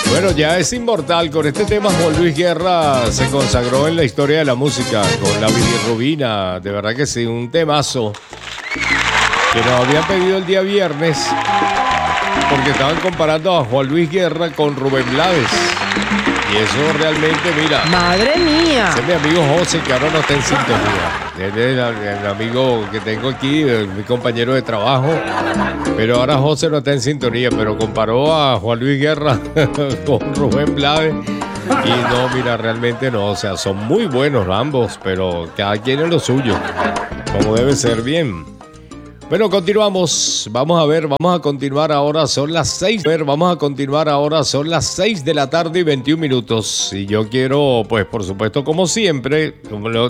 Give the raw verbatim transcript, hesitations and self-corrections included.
Bueno, ya es inmortal. Con este tema Juan Luis Guerra se consagró en la historia de la música con la bilirrubina. De verdad que sí, un temazo que nos habían pedido el día viernes porque estaban comparando a Juan Luis Guerra con Rubén Blades. Y eso realmente, mira. ¡Madre mía! Ese es mi amigo José, que ahora no está en sintonía. Él es el, el amigo que tengo aquí, mi compañero de trabajo. Pero ahora José no está en sintonía, pero comparó a Juan Luis Guerra con Rubén Blades. Y no, mira, realmente no. O sea, son muy buenos ambos, pero cada quien es lo suyo. Como debe ser, bien. Bueno, continuamos. Vamos a ver, vamos a continuar ahora. Son las seis. A ver, vamos a continuar ahora. Son las seis de la tarde y veintiún minutos. Y yo quiero, pues, por supuesto, como siempre, como lo